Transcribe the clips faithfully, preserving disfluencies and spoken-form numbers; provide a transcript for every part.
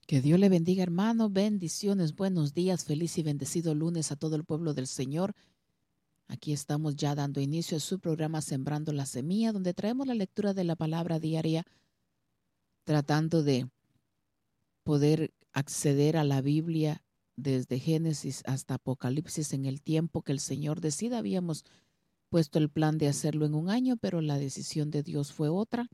Que Dios le bendiga, hermano. Bendiciones, buenos días, feliz y bendecido lunes a todo el pueblo del Señor. Aquí estamos ya dando inicio a su programa Sembrando la Semilla, donde traemos la lectura de la palabra diaria, tratando de poder acceder a la Biblia desde Génesis hasta Apocalipsis en el tiempo que el Señor decida. Habíamos puesto el plan de hacerlo en un año, pero la decisión de Dios fue otra.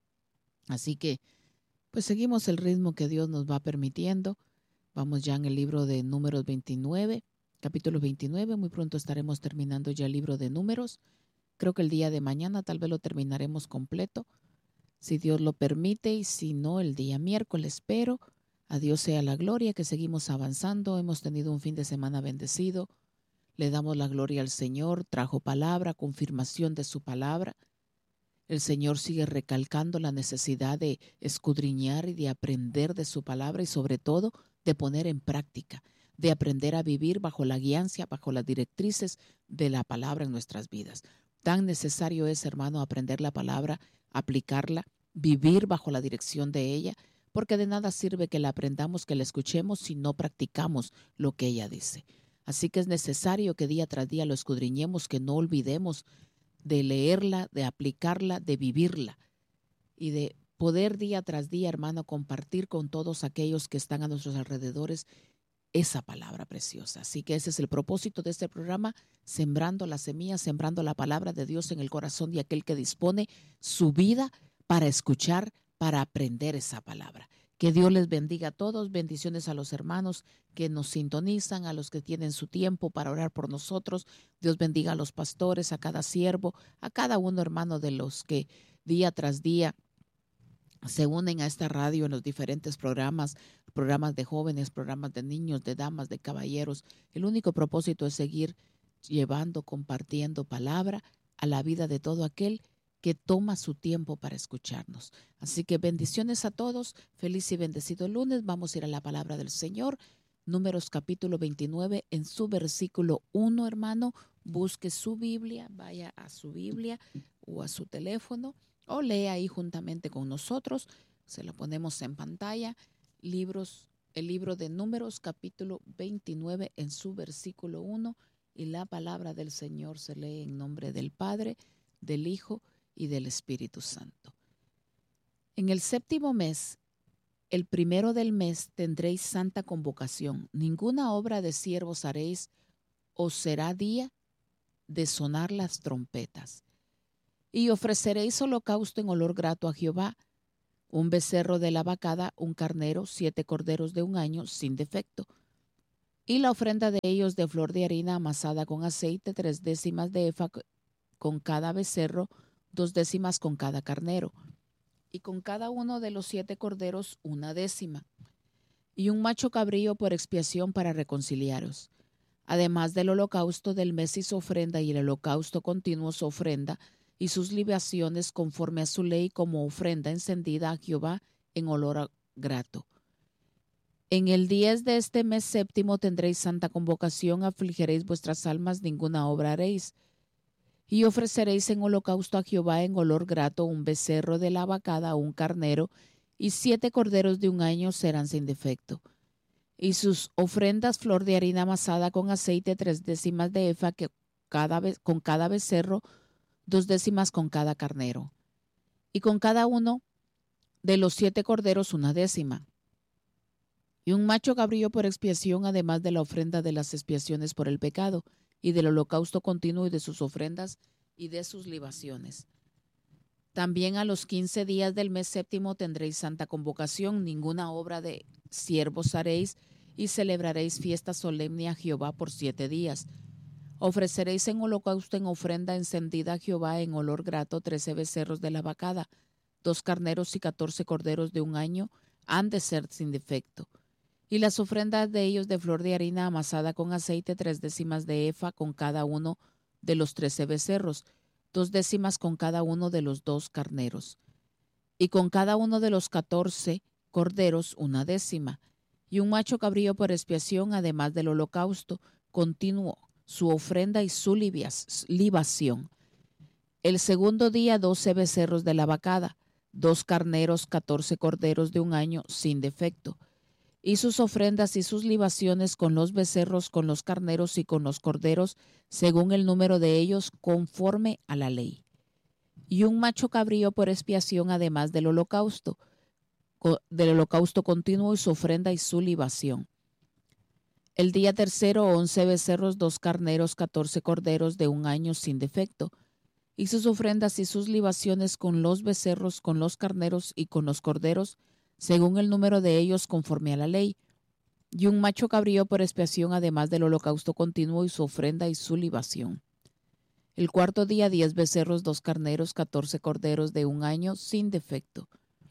Así que, pues seguimos el ritmo que Dios nos va permitiendo. Vamos ya en el libro de Números veintinueve, capítulo veintinueve. Muy pronto estaremos terminando ya el libro de Números. Creo que el día de mañana tal vez lo terminaremos completo, si Dios lo permite, y si no, el día miércoles. Pero a Dios sea la gloria, que seguimos avanzando. Hemos tenido un fin de semana bendecido. Le damos la gloria al Señor. Trajo palabra, confirmación de su palabra. El Señor sigue recalcando la necesidad de escudriñar y de aprender de su palabra, y sobre todo de poner en práctica, de aprender a vivir bajo la guianza, bajo las directrices de la palabra en nuestras vidas. Tan necesario es, hermano, aprender la palabra, aplicarla, vivir bajo la dirección de ella, porque de nada sirve que la aprendamos, que la escuchemos, si no practicamos lo que ella dice. Así que es necesario que día tras día lo escudriñemos, que no olvidemos de leerla, de aplicarla, de vivirla y de poder día tras día, hermano, compartir con todos aquellos que están a nuestros alrededores esa palabra preciosa. Así que ese es el propósito de este programa, sembrando la semilla, sembrando la palabra de Dios en el corazón de aquel que dispone su vida para escuchar, para aprender esa palabra. Que Dios les bendiga a todos. Bendiciones a los hermanos que nos sintonizan, a los que tienen su tiempo para orar por nosotros. Dios bendiga a los pastores, a cada siervo, a cada uno, hermano, de los que día tras día se unen a esta radio en los diferentes programas, programas de jóvenes, programas de niños, de damas, de caballeros. El único propósito es seguir llevando, compartiendo palabra a la vida de todo aquel que toma su tiempo para escucharnos. Así que bendiciones a todos, feliz y bendecido lunes. Vamos a ir a la palabra del Señor. Números capítulo veintinueve, en su versículo uno, hermano, busque su Biblia, vaya a su Biblia o a su teléfono, o lea ahí juntamente con nosotros. Se lo ponemos en pantalla. Libros, el libro de Números, capítulo veintinueve, en su versículo uno. Y la palabra del Señor se lee en nombre del Padre, del Hijo y del Espíritu Santo. En el séptimo mes, el primero del mes, tendréis santa convocación. Ninguna obra de siervos haréis, os será día de sonar las trompetas. Y ofreceréis holocausto en olor grato a Jehová, un becerro de la vacada, un carnero, siete corderos de un año, sin defecto. Y la ofrenda de ellos de flor de harina amasada con aceite, tres décimas de efa con cada becerro, dos décimas con cada carnero. Y con cada uno de los siete corderos una décima. Y un macho cabrío por expiación para reconciliaros. Además del holocausto del mes y su ofrenda, y el holocausto continuo su ofrenda, y sus libaciones conforme a su ley, como ofrenda encendida a Jehová en olor grato. En el diez de este mes séptimo tendréis santa convocación, afligiréis vuestras almas, ninguna obra haréis. Y ofreceréis en holocausto a Jehová en olor grato un becerro de la vacada, un carnero, y siete corderos de un año serán sin defecto. Y sus ofrendas, flor de harina amasada con aceite, tres décimas de efa que cada vez, con cada becerro, dos décimas con cada carnero. Y con cada uno de los siete corderos una décima. Y un macho cabrío por expiación, además de la ofrenda de las expiaciones por el pecado, y del holocausto continuo, y de sus ofrendas, y de sus libaciones. También a los quince días del mes séptimo tendréis santa convocación, ninguna obra de siervos haréis, y celebraréis fiesta solemne a Jehová por siete días. Ofreceréis en holocausto en ofrenda encendida a Jehová en olor grato trece becerros de la vacada, dos carneros y catorce corderos de un año, han de ser sin defecto. Y las ofrendas de ellos de flor de harina amasada con aceite, tres décimas de efa con cada uno de los trece becerros, dos décimas con cada uno de los dos carneros. Y con cada uno de los catorce corderos una décima. Y un macho cabrío por expiación, además del holocausto continuo, su ofrenda y su libación. El segundo día doce becerros de la vacada, dos carneros, catorce corderos de un año sin defecto. y sus ofrendas y sus libaciones con los becerros, con los carneros y con los corderos, según el número de ellos, conforme a la ley. Y un macho cabrío por expiación, además del holocausto, del holocausto continuo y su ofrenda y su libación. El día tercero, once becerros, dos carneros, catorce corderos de un año sin defecto, y sus ofrendas y sus libaciones con los becerros, con los carneros y con los corderos, según el número de ellos, conforme a la ley. Y un macho cabrío por expiación, además del holocausto continuo y su ofrenda y su libación. El cuarto día, diez becerros, dos carneros, catorce corderos de un año sin defecto.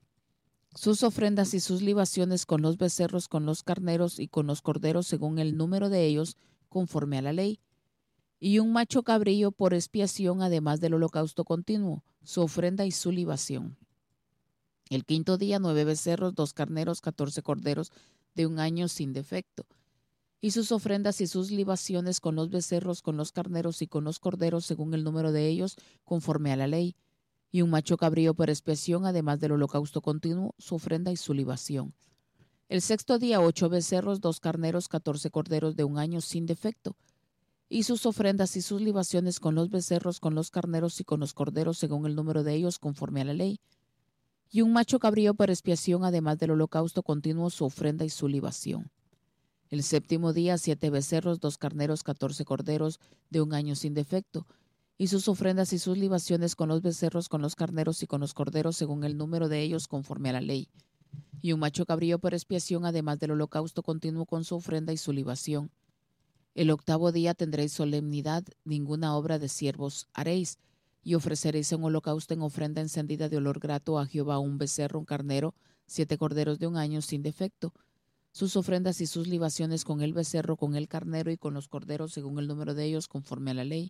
Sus ofrendas y sus libaciones con los becerros, con los carneros y con los corderos, según el número de ellos, conforme a la ley. Y un macho cabrío por expiación, además del holocausto continuo, su ofrenda y su libación. El quinto día, nueve becerros, dos carneros, catorce corderos de un año sin defecto. Y sus ofrendas y sus libaciones con los becerros, con los carneros y con los corderos, según el número de ellos, conforme a la ley. Y un macho cabrío por expiación, además del holocausto continuo, su ofrenda y su libación. El sexto día, ocho becerros, dos carneros, catorce corderos de un año sin defecto. Y sus ofrendas y sus libaciones con los becerros, con los carneros y con los corderos, según el número de ellos, conforme a la ley. Y un macho cabrío por expiación, además del holocausto continuo, su ofrenda y su libación. El séptimo día, siete becerros, dos carneros, catorce corderos de un año sin defecto. Y sus ofrendas y sus libaciones con los becerros, con los carneros y con los corderos, según el número de ellos, conforme a la ley. Y un macho cabrío por expiación, además del holocausto continuo con su ofrenda y su libación. El octavo día tendréis solemnidad, ninguna obra de siervos haréis, y ofreceréis un holocausto en ofrenda encendida de olor grato a Jehová, un becerro, un carnero, siete corderos de un año sin defecto. Sus ofrendas y sus libaciones con el becerro, con el carnero y con los corderos, según el número de ellos, conforme a la ley.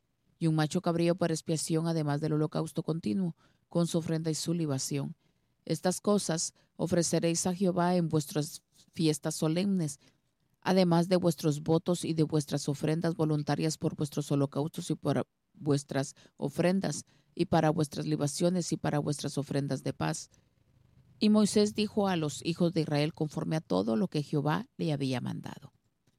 Y un macho cabrío por expiación, además del holocausto continuo, con su ofrenda y su libación. Estas cosas ofreceréis a Jehová en vuestras fiestas solemnes, además de vuestros votos y de vuestras ofrendas voluntarias por vuestros holocaustos y por vuestras ofrendas, y para vuestras libaciones y para vuestras ofrendas de paz. Y Moisés dijo a los hijos de Israel conforme a todo lo que Jehová le había mandado.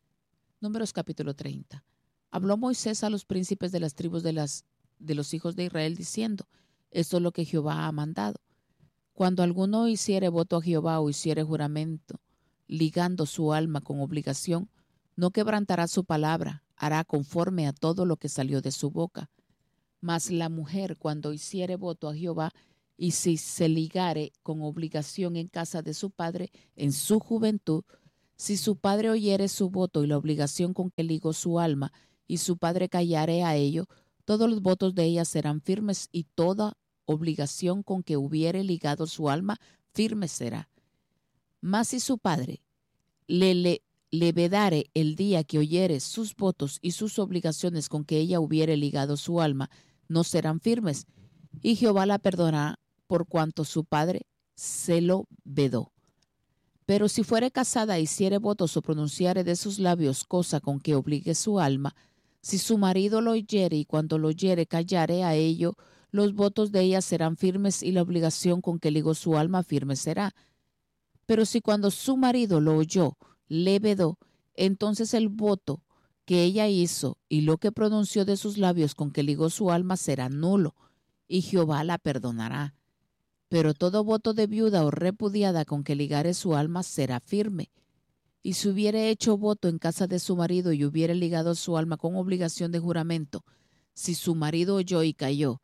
Números capítulo treinta. Habló Moisés a los príncipes de las tribus de, las, de los hijos de Israel, diciendo: esto es lo que Jehová ha mandado. Cuando alguno hiciere voto a Jehová o hiciere juramento, ligando su alma con obligación, no quebrantará su palabra, hará conforme a todo lo que salió de su boca. Mas la mujer, cuando hiciere voto a Jehová, y si se ligare con obligación en casa de su padre en su juventud, si su padre oyere su voto y la obligación con que ligó su alma, y su padre callare a ello, todos los votos de ella serán firmes, y toda obligación con que hubiere ligado su alma, firme será. Mas si su padre le, le, le vedare el día que oyere sus votos y sus obligaciones con que ella hubiere ligado su alma, no serán firmes, y Jehová la perdonará por cuanto su padre se lo vedó. Pero si fuere casada e hiciere votos o pronunciare de sus labios cosa con que obligue su alma, si su marido lo oyere y cuando lo oyere callare a ello, los votos de ella serán firmes y la obligación con que ligó su alma firme será. Pero si cuando su marido lo oyó, le vedó, entonces el voto que ella hizo y lo que pronunció de sus labios con que ligó su alma será nulo, y Jehová la perdonará. Pero todo voto de viuda o repudiada con que ligare su alma será firme. Y si hubiere hecho voto en casa de su marido y hubiere ligado su alma con obligación de juramento, si su marido oyó y cayó,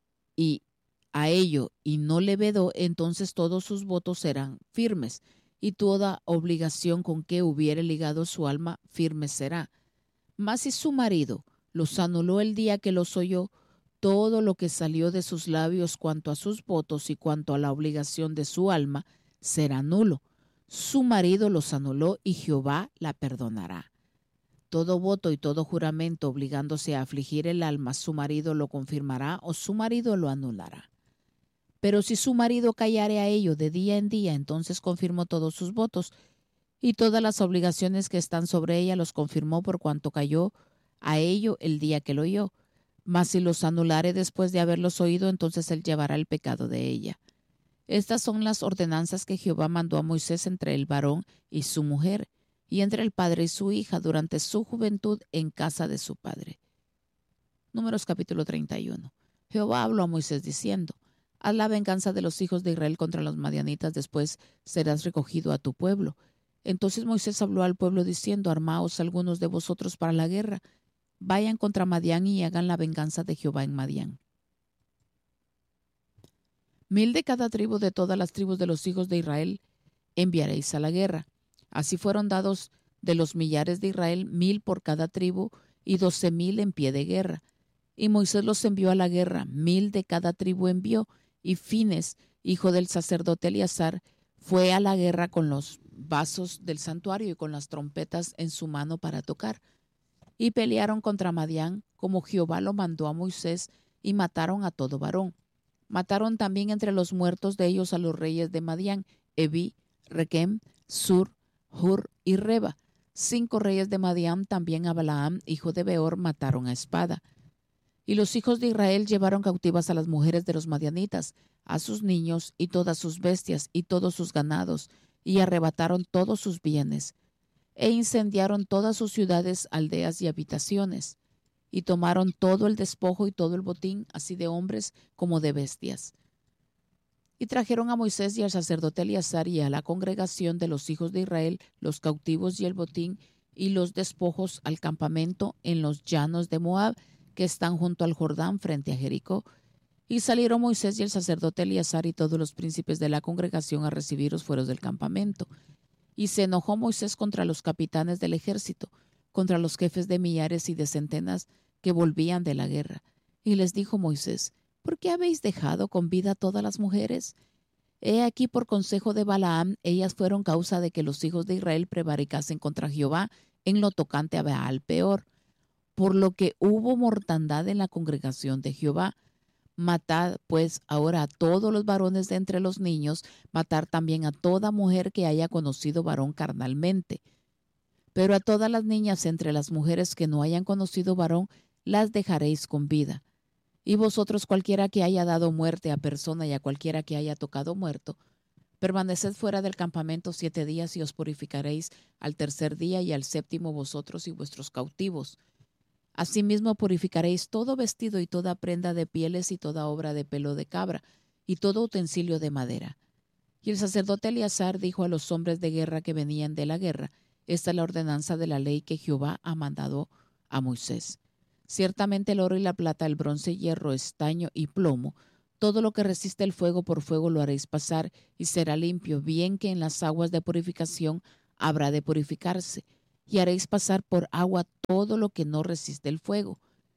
y a ello y no le vedó, entonces todos sus votos serán firmes, y toda obligación con que hubiere ligado su alma firme será. Mas si su marido los anuló el día que los oyó, todo lo que salió de sus labios cuanto a sus votos y cuanto a la obligación de su alma será nulo. Su marido los anuló y Jehová la perdonará. Todo voto y todo juramento obligándose a afligir el alma, su marido lo confirmará o su marido lo anulará. Pero si su marido callare a ello de día en día, entonces confirmó todos sus votos y todas las obligaciones que están sobre ella los confirmó por cuanto cayó a ello el día que lo oyó. Mas si los anulare después de haberlos oído, entonces él llevará el pecado de ella. Estas son las ordenanzas que Jehová mandó a Moisés entre el varón y su mujer, y entre el padre y su hija durante su juventud en casa de su padre. Números capítulo treinta y uno. Jehová habló a Moisés diciendo: haz la venganza de los hijos de Israel contra los madianitas, después serás recogido a tu pueblo. Entonces Moisés habló al pueblo diciendo: armaos algunos de vosotros para la guerra, vayan contra Madián y hagan la venganza de Jehová en Madián. Mil de cada tribu de todas las tribus de los hijos de Israel enviaréis a la guerra. Así fueron dados de los millares de Israel mil por cada tribu y doce mil en pie de guerra. Y Moisés los envió a la guerra, mil de cada tribu envió, y Fines, hijo del sacerdote Eleazar, fue a la guerra con los vasos del santuario y con las trompetas en su mano para tocar. Y pelearon contra Madián, como Jehová lo mandó a Moisés, y mataron a todo varón. Mataron también entre los muertos de ellos a los reyes de Madián, Evi, Requem, Sur, Hur y Reba. Cinco reyes de Madián, también a Balaam, hijo de Beor, mataron a espada. Y los hijos de Israel llevaron cautivas a las mujeres de los madianitas, a sus niños y todas sus bestias y todos sus ganados, y arrebataron todos sus bienes, e incendiaron todas sus ciudades, aldeas y habitaciones, y tomaron todo el despojo y todo el botín, así de hombres como de bestias. Y trajeron a Moisés y al sacerdote Eleazar y a la congregación de los hijos de Israel los cautivos y el botín y los despojos al campamento en los llanos de Moab, que están junto al Jordán frente a Jericó. Y salieron Moisés y el sacerdote Eleazar y todos los príncipes de la congregación a recibirlos fuera del campamento. Y se enojó Moisés contra los capitanes del ejército, contra los jefes de millares y de centenas que volvían de la guerra. Y les dijo Moisés: ¿por qué habéis dejado con vida a todas las mujeres? He aquí, por consejo de Balaam, ellas fueron causa de que los hijos de Israel prevaricasen contra Jehová en lo tocante a Baal peor, por lo que hubo mortandad en la congregación de Jehová. Matad pues ahora a todos los varones de entre los niños, matar también a toda mujer que haya conocido varón carnalmente. Pero a todas las niñas entre las mujeres que no hayan conocido varón, las dejaréis con vida. Y vosotros, cualquiera que haya dado muerte a persona y a cualquiera que haya tocado muerto, permaneced fuera del campamento siete días y os purificaréis al tercer día, y al séptimo vosotros y vuestros cautivos. Asimismo purificaréis todo vestido y toda prenda de pieles y toda obra de pelo de cabra y todo utensilio de madera. Y el sacerdote Eleazar dijo a los hombres de guerra que venían de la guerra: esta es la ordenanza de la ley que Jehová ha mandado a Moisés. Ciertamente el oro y la plata, el bronce, hierro, estaño y plomo, todo lo que resiste el fuego por fuego lo haréis pasar y será limpio, bien que en las aguas de purificación habrá de purificarse. Y haréis pasar por agua todo lo que no resiste el fuego.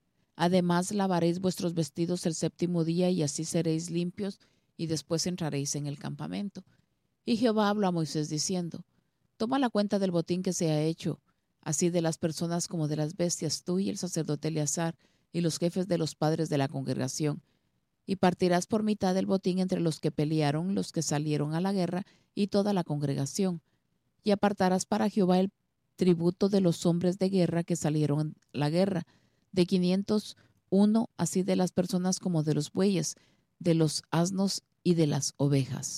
Además lavaréis vuestros vestidos el séptimo día, y así seréis limpios, y después entraréis en el campamento. Y Jehová habló a Moisés diciendo: toma la cuenta del botín que se ha hecho, así de las personas como de las bestias, tú y el sacerdote Eleazar y los jefes de los padres de la congregación. Y partirás por mitad del botín entre los que pelearon, los que salieron a la guerra, y toda la congregación. Y apartarás para Jehová el tributo de los hombres de guerra que salieron a la guerra, de quinientos uno, así de las personas como de los bueyes, de los asnos y de las ovejas.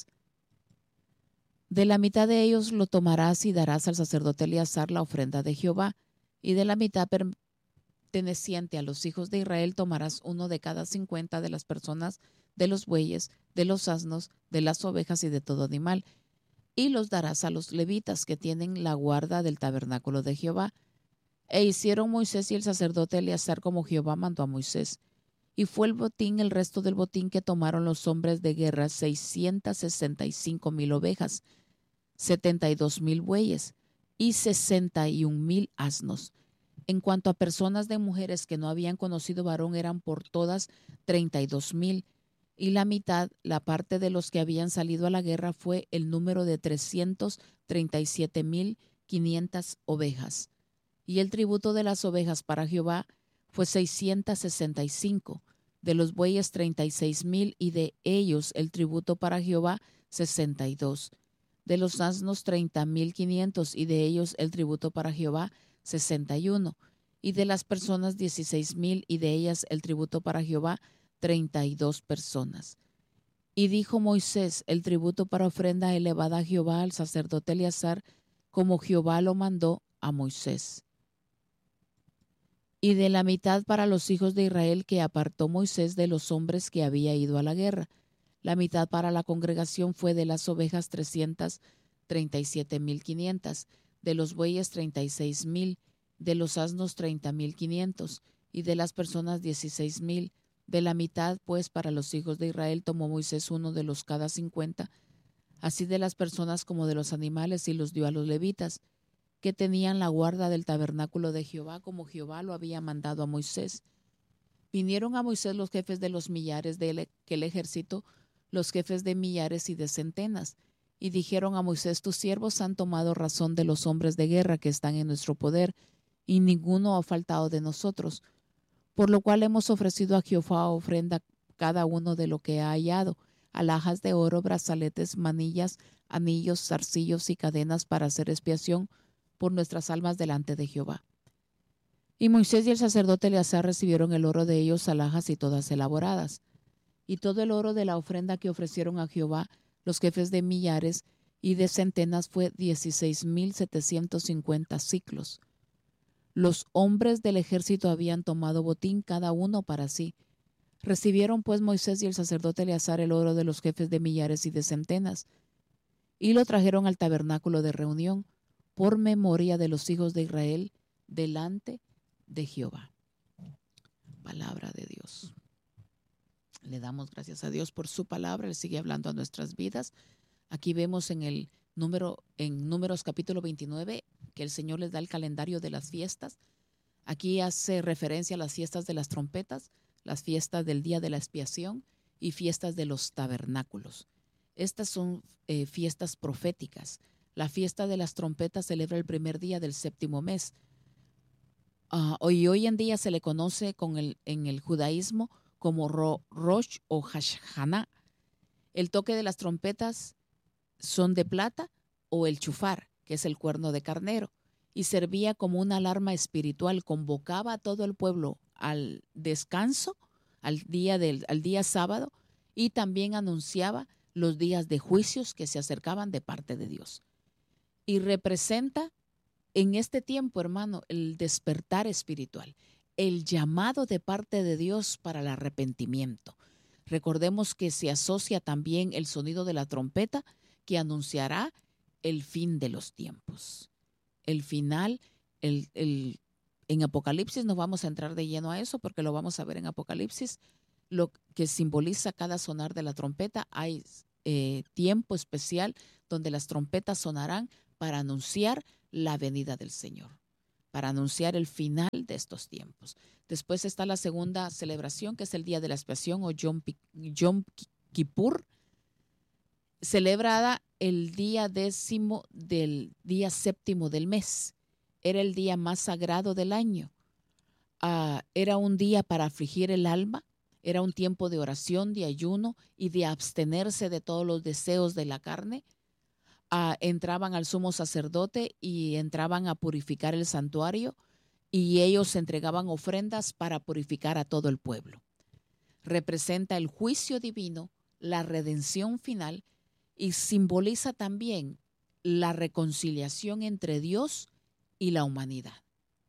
De la mitad de ellos lo tomarás y darás al sacerdote Eleazar la ofrenda de Jehová, y de la mitad perteneciente a los hijos de Israel tomarás uno de cada cincuenta de las personas, de los bueyes, de los asnos, de las ovejas y de todo animal, y los darás a los levitas que tienen la guarda del tabernáculo de Jehová. E hicieron Moisés y el sacerdote Eleazar como Jehová mandó a Moisés. Y fue el botín, el resto del botín que tomaron los hombres de guerra, seiscientas sesenta y cinco mil ovejas, setenta y dos mil bueyes y sesenta y un mil asnos. En cuanto a personas de mujeres que no habían conocido varón, eran por todas treinta y dos mil. Y la mitad, la parte de los que habían salido a la guerra, fue el número de trescientos treinta y siete mil quinientas ovejas. Y el tributo de las ovejas para Jehová fue seiscientos sesenta y cinco, de los bueyes treinta y seis mil, y de ellos el tributo para Jehová sesenta y dos, de los asnos treinta mil quinientos, y de ellos el tributo para Jehová sesenta y uno, y de las personas dieciséis mil, y de ellas el tributo para Jehová treinta y dos personas. Y dijo Moisés: el tributo para ofrenda elevada a Jehová al sacerdote Eleazar, como Jehová lo mandó a Moisés. Y de la mitad para los hijos de Israel que apartó Moisés de los hombres que había ido a la guerra. La mitad para la congregación fue de las ovejas trescientas treinta y siete mil quinientas, de los bueyes treinta y seis mil, de los asnos treinta mil quinientos, y de las personas dieciséis mil. De la mitad, pues, para los hijos de Israel tomó Moisés uno de los cada cincuenta, así de las personas como de los animales, y los dio a los levitas, que tenían la guarda del tabernáculo de Jehová, como Jehová lo había mandado a Moisés. Vinieron a Moisés los jefes de los millares de aquel ejército, los jefes de millares y de centenas, y dijeron a Moisés: tus siervos han tomado razón de los hombres de guerra que están en nuestro poder, y ninguno ha faltado de nosotros, por lo cual hemos ofrecido a Jehová ofrenda cada uno de lo que ha hallado, alhajas de oro, brazaletes, manillas, anillos, zarcillos y cadenas para hacer expiación por nuestras almas delante de Jehová. Y Moisés y el sacerdote Eleazar recibieron el oro de ellos, alhajas y todas elaboradas. Y todo el oro de la ofrenda que ofrecieron a Jehová los jefes de millares y de centenas fue dieciséis mil setecientos cincuenta siclos. Los hombres del ejército habían tomado botín cada uno para sí. Recibieron pues Moisés y el sacerdote Eleazar el oro de los jefes de millares y de centenas, y lo trajeron al tabernáculo de reunión por memoria de los hijos de Israel delante de Jehová. Palabra de Dios. Le damos gracias a Dios por su palabra. Él sigue hablando a nuestras vidas. Aquí vemos en el número, en Números capítulo veintinueve, que el Señor les da el calendario de las fiestas. Aquí hace referencia a las fiestas de las trompetas, las fiestas del día de la expiación y fiestas de los tabernáculos. Estas son eh, fiestas proféticas. La fiesta de las trompetas celebra el primer día del séptimo mes. Uh, hoy, hoy en día se le conoce con el, en el judaísmo como Ro, Rosh o Hashanah. El toque de las trompetas son de plata, o el chufar, que es el cuerno de carnero, y servía como una alarma espiritual. Convocaba a todo el pueblo al descanso, al día, del, al día sábado, y también anunciaba los días de juicios que se acercaban de parte de Dios. Y representa en este tiempo, hermano, el despertar espiritual, el llamado de parte de Dios para el arrepentimiento. Recordemos que se asocia también el sonido de la trompeta, que anunciará el fin de los tiempos. El final, el, el, en Apocalipsis no vamos a entrar de lleno a eso porque lo vamos a ver en Apocalipsis, lo que simboliza cada sonar de la trompeta. Hay eh, tiempo especial donde las trompetas sonarán para anunciar la venida del Señor, para anunciar el final de estos tiempos. Después está la segunda celebración, que es el Día de la Expiación o Yom, Yom Kippur, celebrada el día décimo del día séptimo del mes. Era el día más sagrado del año. Uh, era un día para afligir el alma, era un tiempo de oración, de ayuno y de abstenerse de todos los deseos de la carne. Uh, entraban al sumo sacerdote y entraban a purificar el santuario, y ellos entregaban ofrendas para purificar a todo el pueblo. Representa el juicio divino, la redención final, y simboliza también la reconciliación entre Dios y la humanidad.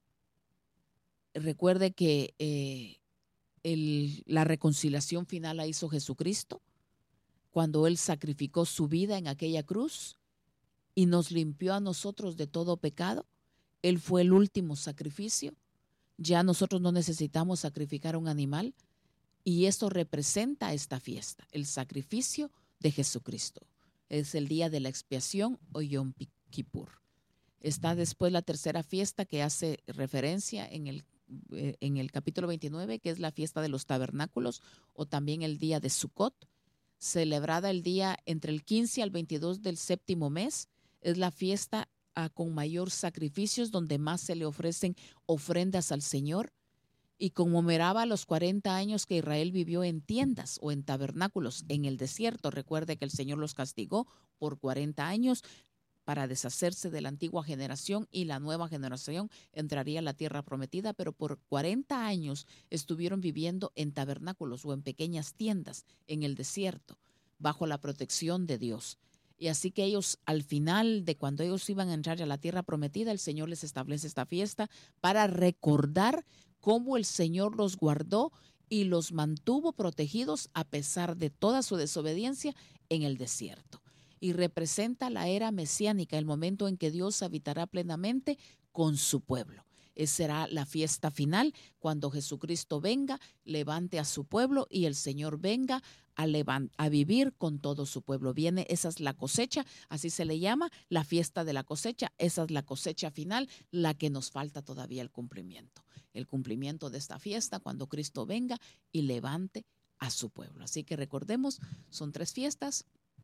Recuerde que eh, el, la reconciliación final la hizo Jesucristo cuando Él sacrificó su vida en aquella cruz y nos limpió a nosotros de todo pecado. Él fue el último sacrificio. Ya nosotros no necesitamos sacrificar a un animal, y esto representa esta fiesta, el sacrificio de Jesucristo. Es el día de la expiación o Yom Kippur. Está después la tercera fiesta que hace referencia en el, eh, en el capítulo veintinueve, que es la fiesta de los tabernáculos, o también el día de Sukkot, celebrada el día entre el quince al veintidós del séptimo mes. Es la fiesta ah, con mayor sacrificios, donde más se le ofrecen ofrendas al Señor, y conmemoraba los cuarenta años que Israel vivió en tiendas o en tabernáculos en el desierto. Recuerde que el Señor los castigó por cuarenta años para deshacerse de la antigua generación, y la nueva generación entraría a la tierra prometida, pero por cuarenta años estuvieron viviendo en tabernáculos o en pequeñas tiendas en el desierto. bajo la protección de Dios. Y así que ellos, al final de cuando ellos iban a entrar a la tierra prometida, el Señor les establece esta fiesta para recordar cómo el Señor los guardó y los mantuvo protegidos a pesar de toda su desobediencia en el desierto. Y representa la era mesiánica, el momento en que Dios habitará plenamente con su pueblo. Esa será la fiesta final, cuando Jesucristo venga, levante a su pueblo y el Señor venga a, a vivir con todo su pueblo. Viene, esa es la cosecha, así se le llama, la fiesta de la cosecha. Esa es la cosecha final, la que nos falta todavía el cumplimiento. El cumplimiento de esta fiesta cuando Cristo venga y levante a su pueblo. Así que recordemos, son tres fiestas: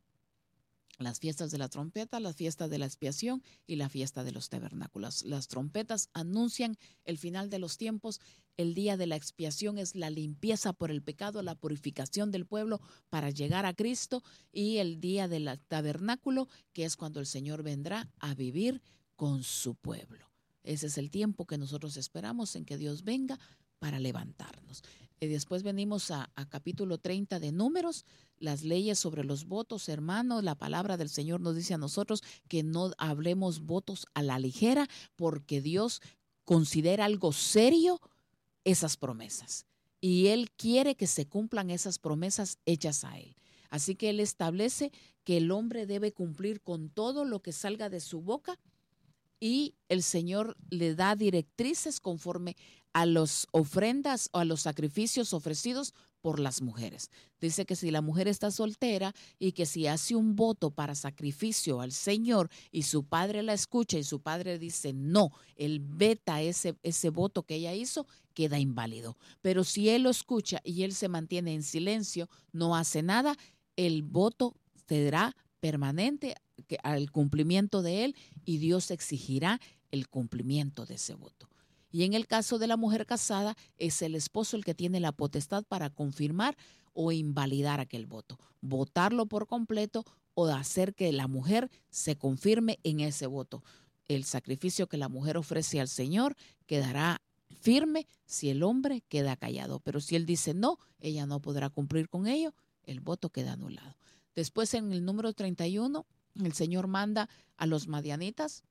las fiestas de la trompeta, la fiesta de la expiación y la fiesta de los tabernáculos. Las trompetas anuncian el final de los tiempos. El día de la expiación es la limpieza por el pecado, la purificación del pueblo para llegar a Cristo. Y el día del tabernáculo, que es cuando el Señor vendrá a vivir con su pueblo. Ese es el tiempo que nosotros esperamos en que Dios venga para levantarnos. Y después venimos a, a capítulo treinta de Números, las leyes sobre los votos. Hermanos, la palabra del Señor nos dice a nosotros que no hablemos votos a la ligera, porque Dios considera algo serio esas promesas. Y Él quiere que se cumplan esas promesas hechas a Él. Así que Él establece que el hombre debe cumplir con todo lo que salga de su boca, y el Señor le da directrices conforme a las ofrendas o a los sacrificios ofrecidos por las mujeres. Dice que si la mujer está soltera y que si hace un voto para sacrificio al Señor y su padre la escucha y su padre dice no, él veta ese, ese voto que ella hizo, queda inválido. Pero si él lo escucha y él se mantiene en silencio, no hace nada, el voto será permanente al cumplimiento de él, y Dios exigirá el cumplimiento de ese voto. Y en el caso de la mujer casada, es el esposo el que tiene la potestad para confirmar o invalidar aquel voto, votarlo por completo o hacer que la mujer se confirme en ese voto. El sacrificio que la mujer ofrece al Señor quedará firme si el hombre queda callado, pero si él dice no, ella no podrá cumplir con ello, el voto queda anulado. Después, en el número treinta y uno, el Señor manda a los madianitas,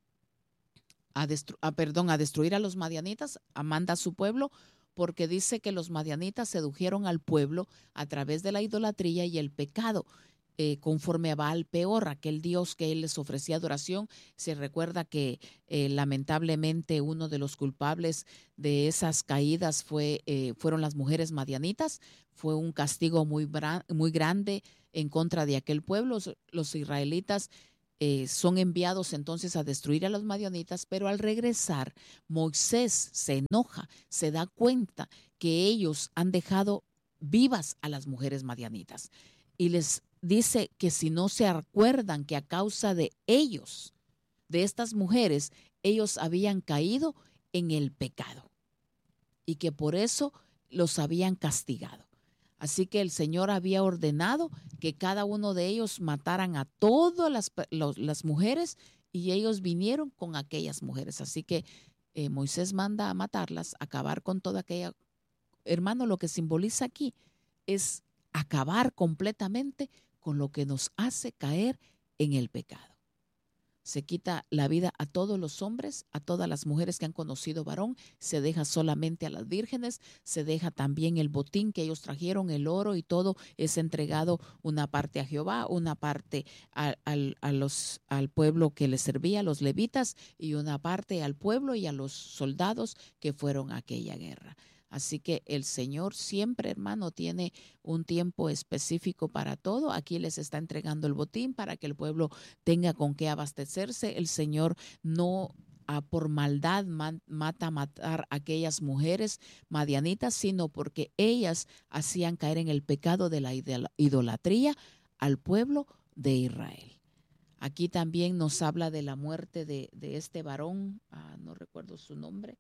a, destru a, perdón, a destruir a los madianitas, a manda a su pueblo, porque dice que los madianitas sedujeron al pueblo a través de la idolatría y el pecado, eh, conforme a Baal Peor, aquel dios que él les ofrecía adoración. Se recuerda que eh, lamentablemente uno de los culpables de esas caídas fue, eh, fueron las mujeres madianitas. Fue un castigo muy, muy grande en contra de aquel pueblo. Los israelitas eh, son enviados entonces a destruir a los madianitas, pero al regresar Moisés se enoja, se da cuenta que ellos han dejado vivas a las mujeres madianitas y les dice que si no se acuerdan que a causa de ellos, de estas mujeres, ellos habían caído en el pecado y que por eso los habían castigado. Así que el Señor había ordenado que cada uno de ellos mataran a todas las, los, las mujeres, y ellos vinieron con aquellas mujeres. Así que eh, Moisés manda a matarlas, acabar con toda aquella. Hermano, lo que simboliza aquí es acabar completamente con lo que nos hace caer en el pecado. Se quita la vida a todos los hombres, a todas las mujeres que han conocido varón, se deja solamente a las vírgenes, se deja también el botín que ellos trajeron, el oro y todo es entregado, una parte a Jehová, una parte a, a, a los, al pueblo que les servía, a los levitas, y una parte al pueblo y a los soldados que fueron a aquella guerra. Así que el Señor siempre, hermano, tiene un tiempo específico para todo. Aquí les está entregando el botín para que el pueblo tenga con qué abastecerse. El Señor no a por maldad man, mata a matar a aquellas mujeres madianitas, sino porque ellas hacían caer en el pecado de la idolatría al pueblo de Israel. Aquí también nos habla de la muerte de, de este varón, ah, no recuerdo su nombre,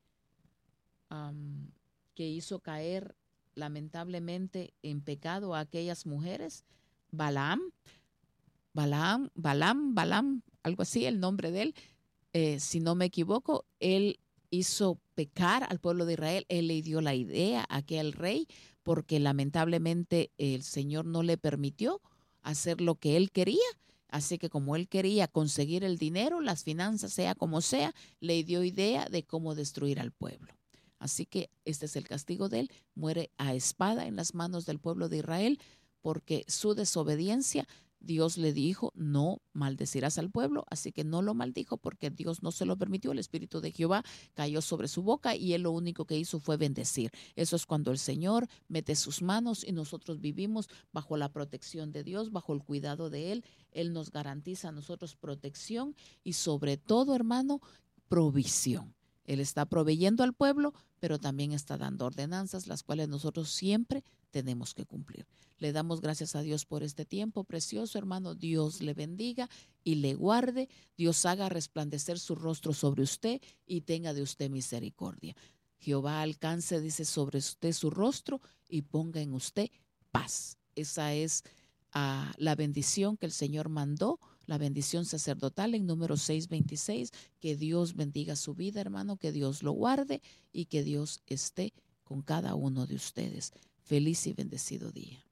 um, que hizo caer lamentablemente en pecado a aquellas mujeres. Balaam, Balaam, Balaam, Balaam, algo así, el nombre de él, eh, si no me equivoco, él hizo pecar al pueblo de Israel, él le dio la idea a aquel rey, porque lamentablemente el Señor no le permitió hacer lo que él quería. Así que como él quería conseguir el dinero, las finanzas, sea como sea, le dio idea de cómo destruir al pueblo. Así que este es el castigo de él. Muere a espada en las manos del pueblo de Israel porque su desobediencia, Dios le dijo, no maldecirás al pueblo, así que no lo maldijo porque Dios no se lo permitió. El Espíritu de Jehová cayó sobre su boca y él lo único que hizo fue bendecir. Eso es cuando el Señor mete sus manos y nosotros vivimos bajo la protección de Dios, bajo el cuidado de Él. Él nos garantiza a nosotros protección y sobre todo, hermano, provisión. Él está proveyendo al pueblo, pero también está dando ordenanzas, las cuales nosotros siempre tenemos que cumplir. Le damos gracias a Dios por este tiempo precioso, hermano. Dios le bendiga y le guarde. Dios haga resplandecer su rostro sobre usted y tenga de usted misericordia. Jehová alcance, dice, sobre usted su rostro y ponga en usted paz. Esa es uh, la bendición que el Señor mandó, la bendición sacerdotal en número seiscientos veintiséis. Que Dios bendiga su vida, hermano, que Dios lo guarde y que Dios esté con cada uno de ustedes. Feliz y bendecido día.